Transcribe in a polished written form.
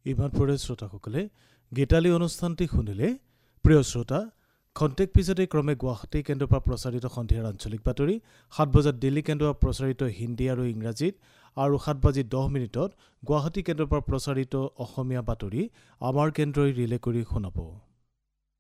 ইমান পৰে শ্ৰোতাসকলে গীতালি অনুষ্ঠানটি শুনিলে প্ৰিয় শ্ৰোতা খন্তেক পিছতে ক্ৰমে গুৱাহাটী কেন্দ্ৰৰ পৰা প্ৰচাৰিত সন্ধিয়াৰ আঞ্চলিক বাতৰি 7 বজাত দিল্লী কেন্দ্ৰৰ পৰা প্ৰচাৰিত হিন্দী আৰু ইংৰাজীত আৰু 7:10 গুৱাহাটী কেন্দ্ৰৰ পৰা প্ৰচাৰিত অসমীয়া বাতৰি আমাৰ কেন্দ্ৰই ৰিলে কৰি শুনাব।